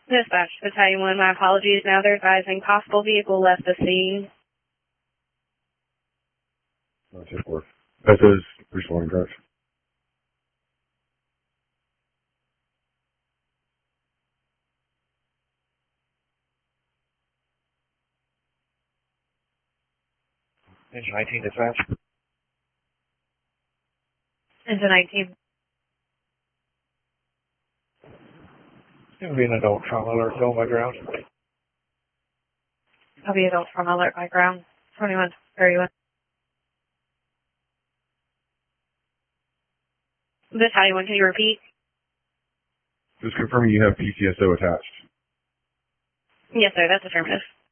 Dispatch, Battalion 1, my apologies. Now they're advising possible vehicle left the scene. That's it, work. That is responding, correct? Engine 19 dispatch. Engine 19. It'll be an adult trauma alert, go by ground. Copy adult trauma alert by ground. 2131. Battalion 1, can you repeat? Just confirming you have PCSO attached. Yes, sir, that's affirmative.